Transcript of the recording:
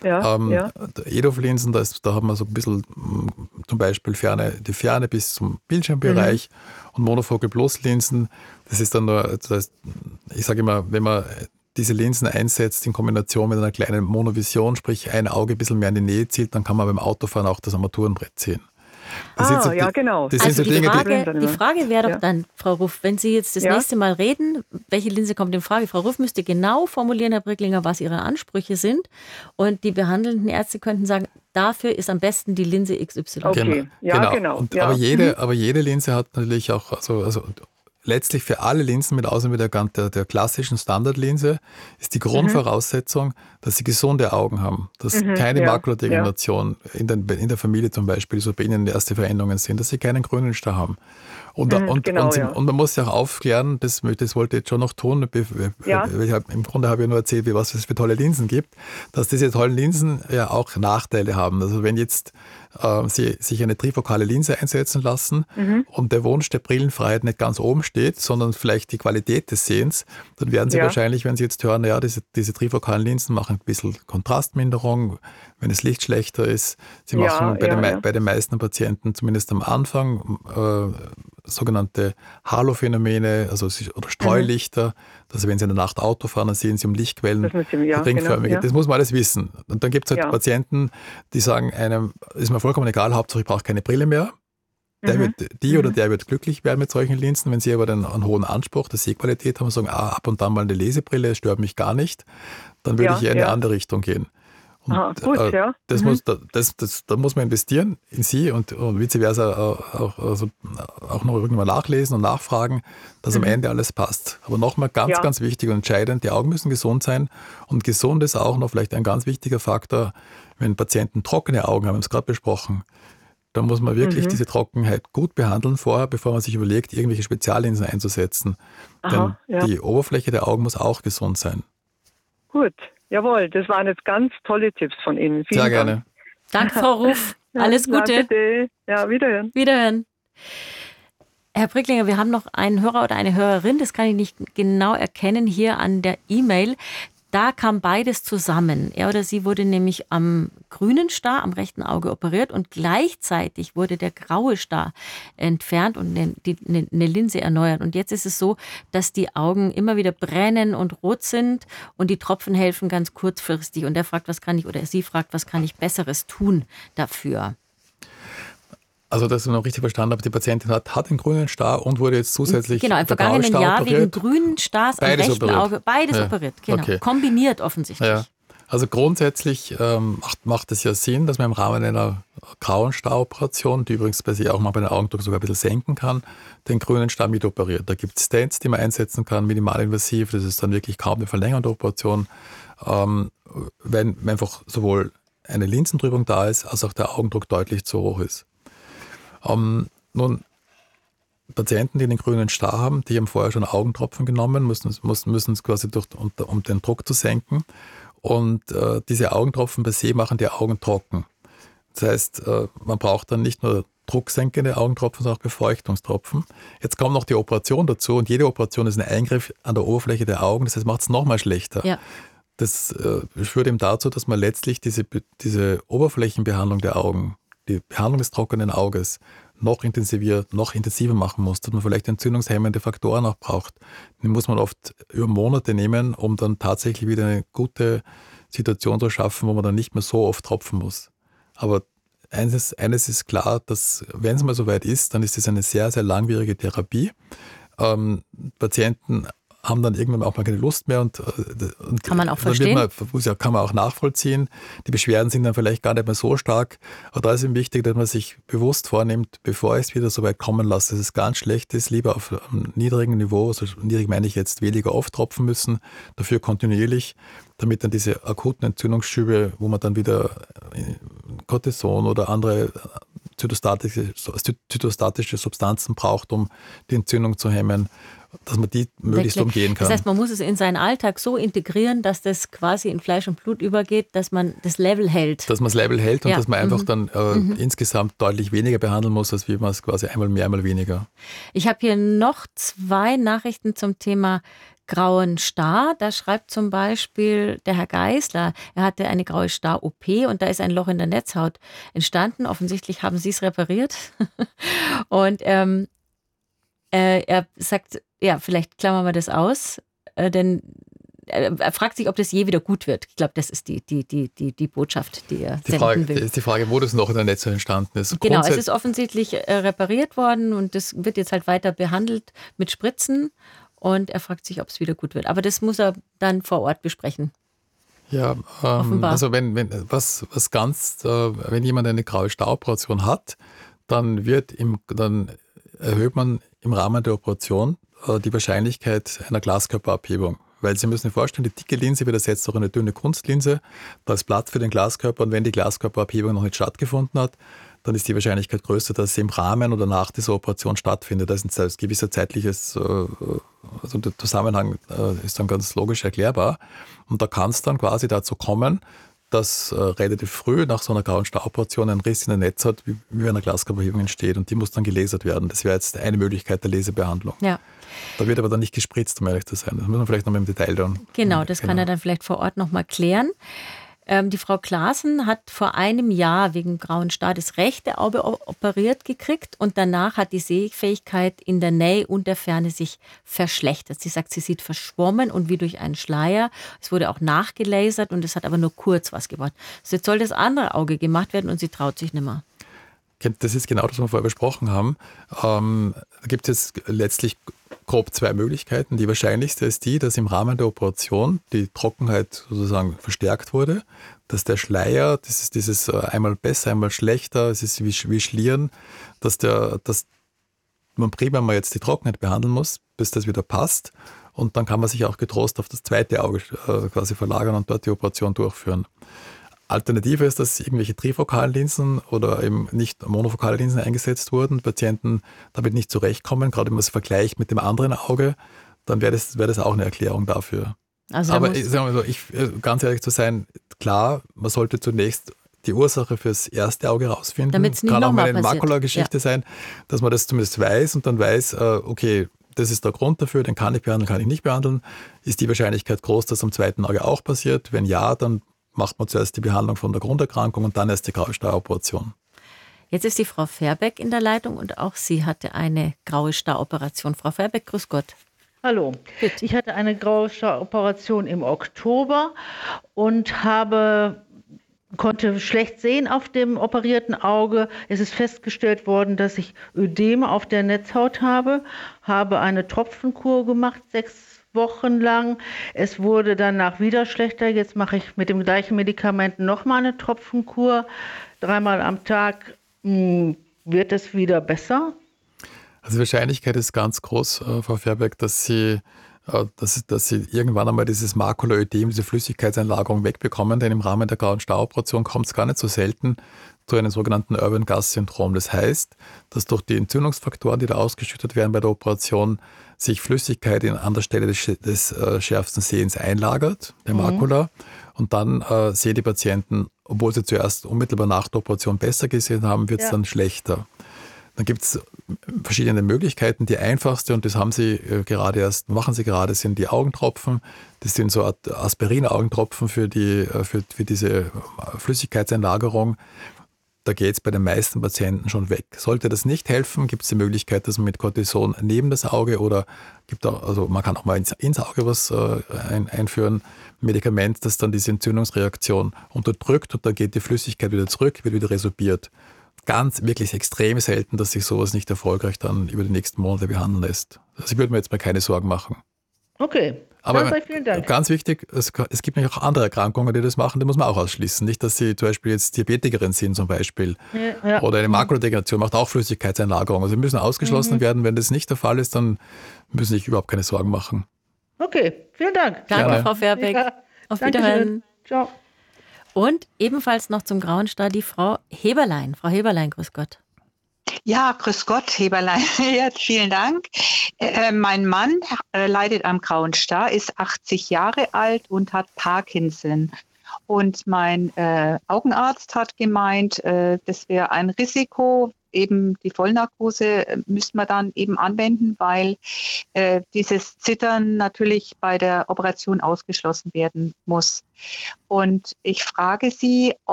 Ja, ja. EDOF-Linsen, da haben wir so ein bisschen zum Beispiel die Ferne bis zum Bildschirmbereich und Monofocal Plus-Linsen. Das ist dann nur, ich sage immer, wenn man diese Linsen einsetzt in Kombination mit einer kleinen Monovision, sprich ein Auge ein bisschen mehr in die Nähe zielt, dann kann man beim Autofahren auch das Armaturenbrett sehen. Ja, genau. Das sind so die Dinge, Frage wäre doch dann, Frau Ruff, wenn Sie jetzt das nächste Mal reden, welche Linse kommt in Frage? Frau Ruff müsste genau formulieren, Herr Bricklinger, was Ihre Ansprüche sind. Und die behandelnden Ärzte könnten sagen, dafür ist am besten die Linse XY. Okay, genau. Aber jede Linse hat natürlich auch, also letztlich für alle Linsen, mit Ausnahme der klassischen Standardlinse, ist die Grundvoraussetzung, dass sie gesunde Augen haben, dass keine Makuladegeneration in der Familie zum Beispiel, so bei ihnen erste Veränderungen sind, dass sie keinen grünen Star haben. Und man muss ja auch aufklären, das wollte ich jetzt schon noch tun, im Grunde habe ich nur erzählt, was es für tolle Linsen gibt, dass diese tollen Linsen ja auch Nachteile haben. Also wenn jetzt Sie sich eine trifokale Linse einsetzen lassen und der Wunsch der Brillenfreiheit nicht ganz oben steht, sondern vielleicht die Qualität des Sehens, dann werden Sie wahrscheinlich, wenn Sie jetzt hören, diese trifokalen Linsen machen ein bisschen Kontrastminderung, wenn das Licht schlechter ist. Sie machen bei den meisten Patienten, zumindest am Anfang, sogenannte Halo-Phänomene, oder Streulichter. Also wenn Sie in der Nacht Auto fahren, dann sehen Sie um Lichtquellen ringförmige. Das muss man alles wissen. Und dann gibt es halt Patienten, die sagen einem, ist mir vollkommen egal, Hauptsache ich brauche keine Brille mehr. Der wird glücklich werden mit solchen Linsen. Wenn Sie aber einen hohen Anspruch der Sehqualität haben und sagen, ab und an mal eine Lesebrille, es stört mich gar nicht, dann würde ich eher in eine andere Richtung gehen. Und, da muss man investieren in Sie und vice versa auch noch irgendwann nachlesen und nachfragen, dass am Ende alles passt. Aber nochmal ganz wichtig und entscheidend, die Augen müssen gesund sein und gesund ist auch noch vielleicht ein ganz wichtiger Faktor, wenn Patienten trockene Augen haben, wir haben es gerade besprochen, dann muss man wirklich diese Trockenheit gut behandeln vorher, bevor man sich überlegt, irgendwelche Speziallinsen einzusetzen. Denn die Oberfläche der Augen muss auch gesund sein. Gut. Jawohl, das waren jetzt ganz tolle Tipps von Ihnen. Sehr gerne. Danke, Frau Ruff. Alles Gute. Ja, bitte. Ja, wiederhören. Wiederhören. Herr Bricklinger, wir haben noch einen Hörer oder eine Hörerin, das kann ich nicht genau erkennen hier an der E-Mail. Da kam beides zusammen. Er oder sie wurde nämlich am grünen Star, am rechten Auge operiert und gleichzeitig wurde der graue Star entfernt und eine Linse erneuert. Und jetzt ist es so, dass die Augen immer wieder brennen und rot sind und die Tropfen helfen ganz kurzfristig. Und er fragt, sie fragt, was kann ich Besseres tun dafür? Also, dass ich noch richtig verstanden habe, die Patientin hat einen grünen Star und wurde jetzt zusätzlich im vergangenen Jahr operiert. Wegen grünen Stars am rechten Auge. Beides operiert, genau. Okay. Kombiniert offensichtlich. Ja. Also grundsätzlich macht es ja Sinn, dass man im Rahmen einer grauen Staroperation, die übrigens bei sich auch mal bei den Augendruck sogar ein bisschen senken kann, den grünen Star mit operiert. Da gibt es Stents, die man einsetzen kann, minimalinvasiv. Das ist dann wirklich kaum eine verlängernde Operation, wenn einfach sowohl eine Linsentrübung da ist, als auch der Augendruck deutlich zu hoch ist. Nun, Patienten, die den grünen Star haben, die haben vorher schon Augentropfen genommen, müssen es quasi um den Druck zu senken. Und diese Augentropfen per se machen die Augen trocken. Das heißt, man braucht dann nicht nur drucksenkende Augentropfen, sondern auch Befeuchtungstropfen. Jetzt kommt noch die Operation dazu und jede Operation ist ein Eingriff an der Oberfläche der Augen, das heißt, macht es nochmal schlechter. Ja. Das führt eben dazu, dass man letztlich diese Oberflächenbehandlung der Augen, die Behandlung des trockenen Auges noch intensiver machen muss, dass man vielleicht entzündungshemmende Faktoren auch braucht. Die muss man oft über Monate nehmen, um dann tatsächlich wieder eine gute Situation zu schaffen, wo man dann nicht mehr so oft tropfen muss. Aber eines ist klar, dass wenn es mal soweit ist, dann ist es eine sehr, sehr langwierige Therapie. Patienten haben dann irgendwann auch mal keine Lust mehr und kann man auch verstehen. Kann man auch nachvollziehen. Die Beschwerden sind dann vielleicht gar nicht mehr so stark. Aber da ist eben wichtig, dass man sich bewusst vornimmt, bevor ich es wieder so weit kommen lasse, dass es ganz schlecht ist, lieber auf einem niedrigen Niveau, also niedrig meine ich jetzt weniger oft tropfen müssen, dafür kontinuierlich, damit dann diese akuten Entzündungsschübe, wo man dann wieder Cortison oder andere zytostatische Substanzen braucht, um die Entzündung zu hemmen, dass man die möglichst umgehen kann. Das heißt, man muss es in seinen Alltag so integrieren, dass das quasi in Fleisch und Blut übergeht, dass man das Level hält. Dass man das Level hält und dass man einfach dann insgesamt deutlich weniger behandeln muss, als wie man es quasi einmal mehr, einmal weniger. Ich habe hier noch 2 Nachrichten zum Thema grauen Star, da schreibt zum Beispiel der Herr Geisler, er hatte eine graue Star-OP und da ist ein Loch in der Netzhaut entstanden. Offensichtlich haben Sie es repariert. Und er sagt, ja, vielleicht klammern wir das aus, denn er fragt sich, ob das je wieder gut wird. Ich glaube, das ist die Botschaft, die er senden will. Ist die Frage, wo das noch in der Netzhaut entstanden ist. Genau, es ist offensichtlich repariert worden und das wird jetzt halt weiter behandelt mit Spritzen. Und er fragt sich, ob es wieder gut wird. Aber das muss er dann vor Ort besprechen. Ja, Offenbar. also wenn jemand eine graue Stauoperation hat, dann erhöht man im Rahmen der Operation die Wahrscheinlichkeit einer Glaskörperabhebung. Weil Sie müssen sich vorstellen, die dicke Linse wird ersetzt durch eine dünne Kunstlinse. Da ist Platz für den Glaskörper und wenn die Glaskörperabhebung noch nicht stattgefunden hat, dann ist die Wahrscheinlichkeit größer, dass sie im Rahmen oder nach dieser Operation stattfindet. Da ist ein gewisser zeitliches, also der Zusammenhang ist dann ganz logisch erklärbar. Und da kann es dann quasi dazu kommen, dass relativ früh nach so einer grauen Stauoperation ein Riss in der Netzhaut wie bei einer Glaskörperabhebung entsteht und die muss dann gelasert werden. Das wäre jetzt eine Möglichkeit der Laserbehandlung. Ja. Da wird aber dann nicht gespritzt, um ehrlich zu sein. Das muss man vielleicht noch mal im Detail dann. Genau, das kann er dann vielleicht vor Ort nochmal klären. Die Frau Klaassen hat vor einem Jahr wegen grauen Star das rechte Auge operiert gekriegt und danach hat die Sehfähigkeit in der Nähe und der Ferne sich verschlechtert. Sie sagt, sie sieht verschwommen und wie durch einen Schleier. Es wurde auch nachgelasert und es hat aber nur kurz was gebracht. Also jetzt soll das andere Auge gemacht werden und sie traut sich nicht mehr. Das ist genau das, was wir vorher besprochen haben. Da gibt es letztlich grob zwei Möglichkeiten. Die wahrscheinlichste ist die, dass im Rahmen der Operation die Trockenheit sozusagen verstärkt wurde, dass der Schleier, das ist dieses einmal besser, einmal schlechter, es ist wie Schlieren, dass man primär mal jetzt die Trockenheit behandeln muss, bis das wieder passt. Und dann kann man sich auch getrost auf das zweite Auge quasi verlagern und dort die Operation durchführen. Alternative ist, dass irgendwelche trifokalen Linsen oder eben nicht monofokale Linsen eingesetzt wurden, Patienten damit nicht zurechtkommen, gerade wenn man es vergleicht mit dem anderen Auge, dann wäre das auch eine Erklärung dafür. Also aber ganz ehrlich zu sein, klar, man sollte zunächst die Ursache fürs erste Auge rausfinden. Damit es nicht kann auch mal eine passiert. Makulageschichte sein, dass man das zumindest weiß und dann weiß, okay, das ist der Grund dafür, den kann ich behandeln, kann ich nicht behandeln. Ist die Wahrscheinlichkeit groß, dass am zweiten Auge auch passiert? Wenn ja, dann macht man zuerst die Behandlung von der Grunderkrankung und dann erst die graue Star-Operation. Jetzt ist die Frau Verbeck in der Leitung und auch sie hatte eine graue Star-Operation. Frau Verbeck, grüß Gott. Hallo, bitte. Ich hatte eine graue Star-Operation im Oktober und konnte schlecht sehen auf dem operierten Auge. Es ist festgestellt worden, dass ich Ödeme auf der Netzhaut habe eine Tropfenkur gemacht, 6 Wochen lang. Es wurde danach wieder schlechter. Jetzt mache ich mit dem gleichen Medikament nochmal eine Tropfenkur. 3-mal am Tag wird es wieder besser. Also die Wahrscheinlichkeit ist ganz groß, Frau Verbeck, dass Sie irgendwann einmal dieses Makulaödem, diese Flüssigkeitseinlagerung wegbekommen, denn im Rahmen der grauen Stauoperation kommt es gar nicht so selten zu einem sogenannten Urban Gas Syndrom. Das heißt, dass durch die Entzündungsfaktoren, die da ausgeschüttet werden bei der Operation, sich Flüssigkeit an der Stelle des schärfsten Sehens einlagert, der Makula, und dann sehen die Patienten, obwohl sie zuerst unmittelbar nach der Operation besser gesehen haben, wird es dann schlechter. Dann gibt es verschiedene Möglichkeiten. Die einfachste, und das machen Sie gerade, sind die Augentropfen. Das sind so Aspirin-Augentropfen für diese Flüssigkeitseinlagerung. Da geht es bei den meisten Patienten schon weg. Sollte das nicht helfen, gibt es die Möglichkeit, dass man mit Cortison neben das Auge oder man kann auch mal ins Auge was einführen, ein Medikament, das dann diese Entzündungsreaktion unterdrückt und dann geht die Flüssigkeit wieder zurück, wird wieder resorbiert. Ganz, wirklich extrem selten, dass sich sowas nicht erfolgreich dann über die nächsten Monate behandeln lässt. Also ich würde mir jetzt mal keine Sorgen machen. Okay, aber vielen Dank. Ganz wichtig, es gibt nämlich auch andere Erkrankungen, die das machen, die muss man auch ausschließen. Nicht, dass Sie zum Beispiel jetzt Diabetikerin sind zum Beispiel oder eine Makuladegeneration macht auch Flüssigkeitseinlagerung. Also sie müssen ausgeschlossen werden. Wenn das nicht der Fall ist, dann müssen Sie sich überhaupt keine Sorgen machen. Okay, vielen Dank. Danke, Frau Verbeck. Ja, auf Wiederhören. Ciao. Und ebenfalls noch zum grauen Star die Frau Heberlein. Frau Heberlein, grüß Gott. Ja, grüß Gott, Heberlein. Ja, vielen Dank. Mein Mann leidet am grauen Star, ist 80 Jahre alt und hat Parkinson. Und mein Augenarzt hat gemeint, das wäre ein Risiko eben die Vollnarkose müsste man dann eben anwenden, weil dieses Zittern natürlich bei der Operation ausgeschlossen werden muss. Und ich frage Sie,